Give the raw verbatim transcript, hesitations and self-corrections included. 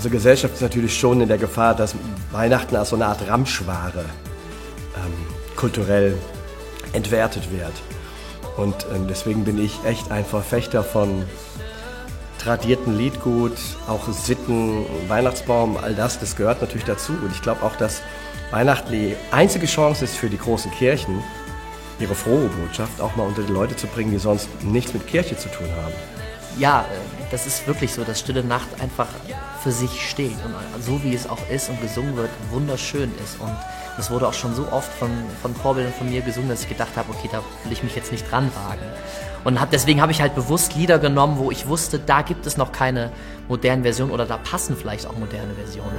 Unsere Gesellschaft ist natürlich schon in der Gefahr, dass Weihnachten als so eine Art Ramschware ähm, kulturell entwertet wird. Und ähm, deswegen bin ich echt ein Verfechter von tradierten Liedgut, auch Sitten, Weihnachtsbaum, all das, das gehört natürlich dazu. Und ich glaube auch, dass Weihnachten die einzige Chance ist für die großen Kirchen, ihre frohe Botschaft auch mal unter die Leute zu bringen, die sonst nichts mit Kirche zu tun haben. Ja, das ist wirklich so, dass Stille Nacht einfach für sich steht und so wie es auch ist und gesungen wird, wunderschön ist. Und das wurde auch schon so oft von, von Vorbildern von mir gesungen, dass ich gedacht habe, okay, da will ich mich jetzt nicht dran wagen. Und hab, deswegen habe ich halt bewusst Lieder genommen, wo ich wusste, da gibt es noch keine modernen Versionen oder da passen vielleicht auch moderne Versionen.